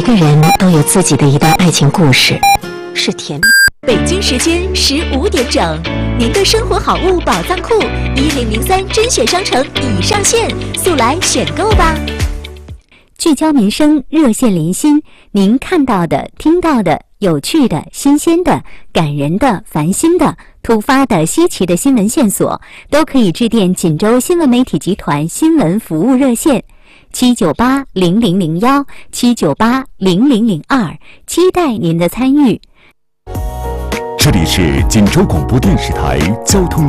个人都有自己的一段爱情故事，是甜蜜。 北京时间15点整，您的生活好物宝藏库1003甄选商城已上线，速来选购吧！ 聚焦民生，热线连心，您看到的、听到的、有趣的、新鲜的、感人的、烦心的、突发的、稀奇的新闻线索，都可以致电锦州新闻媒体集团新闻服务热线7980001 7980002，期待您的参与。 这里是锦州广播电视台交通